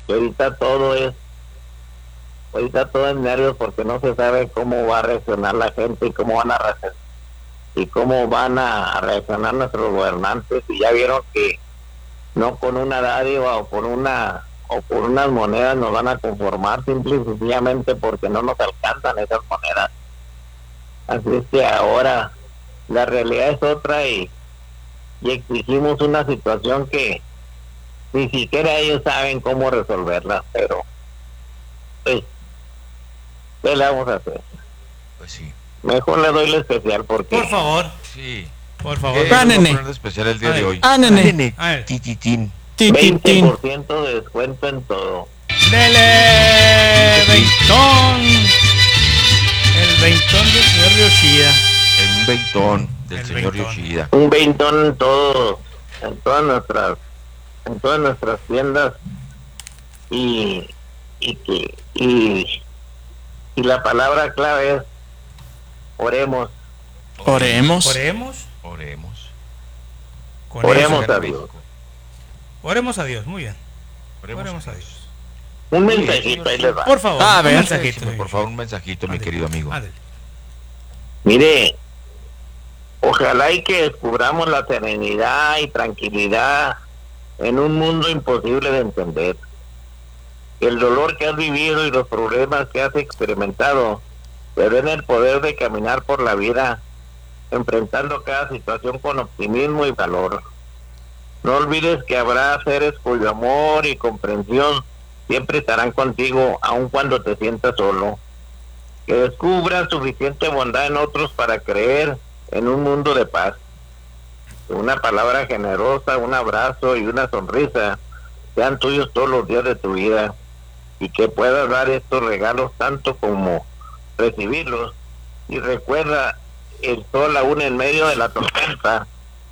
que ahorita todo es nervios porque no se sabe cómo va a reaccionar la gente y cómo van a reaccionar nuestros gobernantes. Y ya vieron que no con una dádiva o por unas monedas nos van a conformar, simple y sencillamente porque no nos alcanzan esas monedas. Así es que ahora la realidad es otra y exigimos una situación que ni siquiera ellos saben cómo resolverla, pero pues, ¿qué le vamos a hacer? Pues sí. Mejor le doy lo especial porque... Por favor. Sí. Por favor. ¿Qué vamos a poner especial el día de hoy? Nene. Tititín. 20% de descuento en todo. Dele, veintón. El veintón del señor Yoshida. Un veintón del El señor veintón. Yoshida. Un veintón en todo, en todas nuestras tiendas y la palabra clave es oremos. Oremos. Oremos. Oremos. Con Oremos eso. a Dios. Oremos a Dios, muy bien. Oremos Oremos a a Dios. Dios. Un Muy bien, mensajito, ahí les va. Por favor, A ver. un mensajito. Écheme, por favor, un mensajito, mi querido amigo. Ándale. Mire, ojalá y que descubramos la serenidad y tranquilidad en un mundo imposible de entender. El dolor que has vivido y los problemas que has experimentado te den el poder de caminar por la vida, enfrentando cada situación con optimismo y valor. No olvides que habrá seres cuyo amor y comprensión siempre estarán contigo, aun cuando te sientas solo. Que descubras suficiente bondad en otros para creer en un mundo de paz. Que una palabra generosa, un abrazo y una sonrisa sean tuyos todos los días de tu vida, y que puedas dar estos regalos tanto como recibirlos. Y recuerda, el sol aún en medio de la tormenta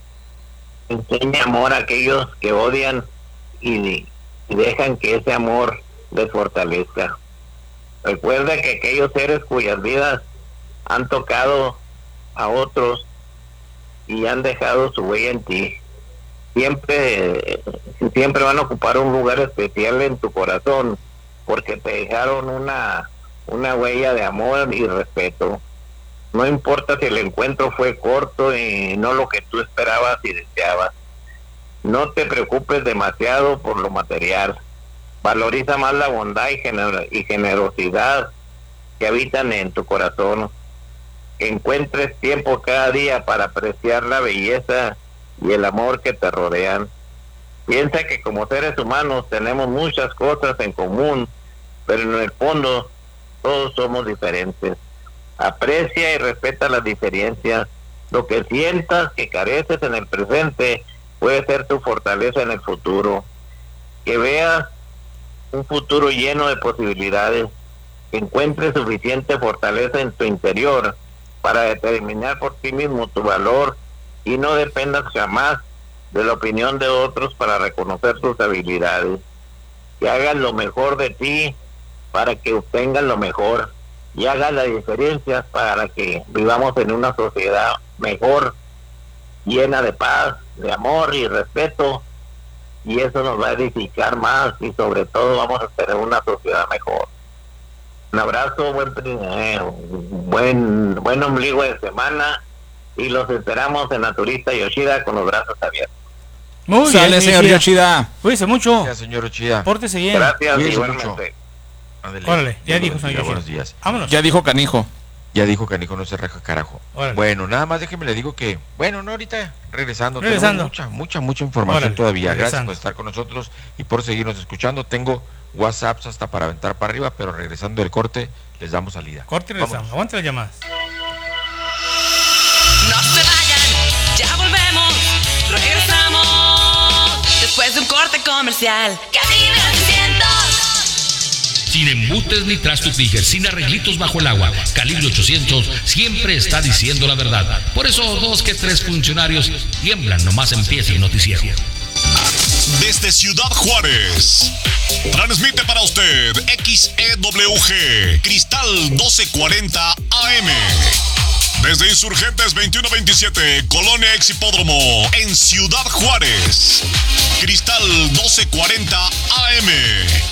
enseña amor a aquellos que odian y dejan que ese amor les fortalezca. Recuerda que aquellos seres cuyas vidas han tocado a otros y han dejado su huella en ti, siempre van a ocupar un lugar especial en tu corazón, porque te dejaron una huella de amor y respeto. No importa si el encuentro fue corto y no lo que tú esperabas y deseabas. No te preocupes demasiado por lo material. Valoriza más la bondad y generosidad que habitan en tu corazón. Que encuentres tiempo cada día para apreciar la belleza y el amor que te rodean. Piensa que como seres humanos tenemos muchas cosas en común, pero en el fondo todos somos diferentes. Aprecia y respeta las diferencias. Lo que sientas que careces en el presente puede ser tu fortaleza en el futuro. Que veas un futuro lleno de posibilidades. Que encuentres suficiente fortaleza en tu interior para determinar por ti mismo tu valor y no dependas jamás de la opinión de otros para reconocer tus habilidades. Que hagas lo mejor de ti para que obtengas lo mejor, y hagas las diferencias para que vivamos en una sociedad mejor, llena de paz, de amor y respeto, y eso nos va a edificar más y sobre todo vamos a tener una sociedad mejor. Un abrazo, buen ombligo de semana, y los esperamos en Naturista Yoshida con los brazos abiertos. Muy Sale, bien, señor Yoshida. Cuídese mucho. Gracias, señor Yoshida. Pórtese bien. Gracias, Cuídense igualmente. mucho. Ándele. Órale, ya dijo, Buenos señor días, Yoshida. buenos días. Vámonos. Ya dijo Canijo. Ya dijo Canijo, no se raja carajo. Órale. Bueno, nada más déjeme le digo que, bueno, no ahorita, regresando. Regresando. Tenemos mucha información Órale, todavía. Gracias regresando. por estar con nosotros y por seguirnos escuchando. Tengo WhatsApps hasta para aventar para arriba, pero regresando del corte, les damos salida. Corte y regresamos. Vámonos. Aguante las llamadas. No se vayan, ya volvemos, regresamos después de un corte comercial. Calibre 800. Sin embutes ni trastos Tiger, sin arreglitos bajo el agua. Calibre 800 siempre está diciendo la verdad. Por eso 2 que 3 funcionarios tiemblan nomás empieza el noticiero. Desde Ciudad Juárez, transmite para usted XEWG Cristal 1240 AM. Desde Insurgentes 2127, Colonia Ex Hipódromo, en Ciudad Juárez. Cristal 1240 AM.